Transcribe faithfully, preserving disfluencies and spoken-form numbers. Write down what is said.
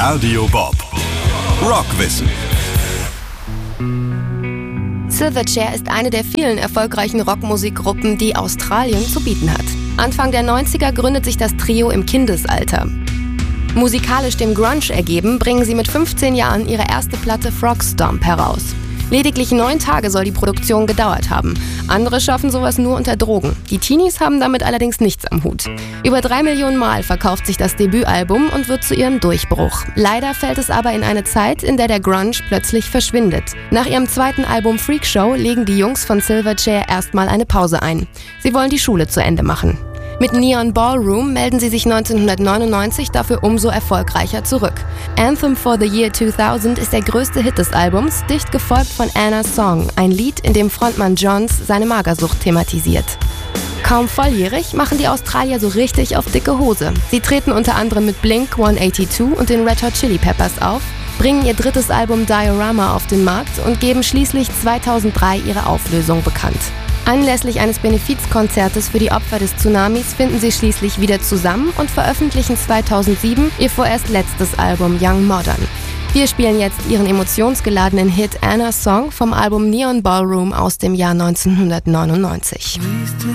Radio Bob. Rockwissen. Silverchair ist eine der vielen erfolgreichen Rockmusikgruppen, die Australien zu bieten hat. Anfang der neunziger gründet sich das Trio im Kindesalter. Musikalisch dem Grunge ergeben, bringen sie mit fünfzehn Jahren ihre erste Platte Frogstomp heraus. Lediglich neun Tage soll die Produktion gedauert haben. Andere schaffen sowas nur unter Drogen. Die Teenies haben damit allerdings nichts am Hut. Über drei Millionen Mal verkauft sich das Debütalbum und wird zu ihrem Durchbruch. Leider fällt es aber in eine Zeit, in der der Grunge plötzlich verschwindet. Nach ihrem zweiten Album Freakshow legen die Jungs von Silverchair erstmal eine Pause ein. Sie wollen die Schule zu Ende machen. Mit Neon Ballroom melden sie sich neunzehnhundertneunundneunzig dafür umso erfolgreicher zurück. Anthem for the Year zweitausend ist der größte Hit des Albums, dicht gefolgt von Anna's Song, ein Lied, in dem Frontmann Johns seine Magersucht thematisiert. Kaum volljährig machen die Australier so richtig auf dicke Hose. Sie treten unter anderem mit Blink hundertzweiundachtzig und den Red Hot Chili Peppers auf, bringen ihr drittes Album Diorama auf den Markt und geben schließlich zweitausenddrei ihre Auflösung bekannt. Anlässlich eines Benefizkonzertes für die Opfer des Tsunamis finden sie schließlich wieder zusammen und veröffentlichen zweitausendsieben ihr vorerst letztes Album Young Modern. Wir spielen jetzt ihren emotionsgeladenen Hit Anna's Song vom Album Neon Ballroom aus dem Jahr neunzehnhundertneunundneunzig.